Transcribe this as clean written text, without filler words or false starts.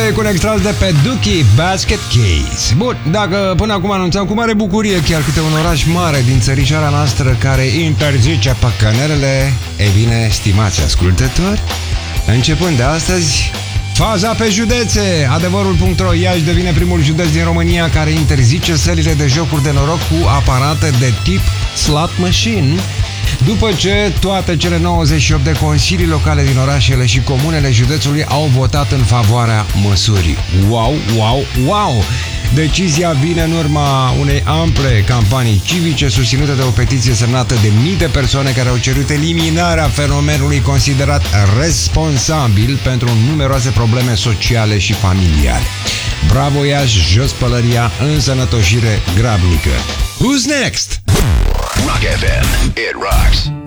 cu un extras de pe Dookie Basket Case. Bun, dacă până acum anunțam cu mare bucurie chiar câte un oraș mare din țărișoara noastră care interzice păcănelele, e bine, stimați ascultători, începând de astăzi, faza pe județe. Adevărul.ro: Iași devine primul județ din România care interzice sălile de jocuri de noroc cu aparate de tip slot machine, după ce toate cele 98 de consilii locale din orașele și comunele județului au votat în favoarea măsurii. Wow, wow, wow! Decizia vine în urma unei ample campanii civice susținute de o petiție semnată de mii de persoane care au cerut eliminarea fenomenului considerat responsabil pentru numeroase probleme sociale și familiale. Bravo Iași, jos pălăria, însănătoșire grabnică. Who's next? Rock FM, it rocks.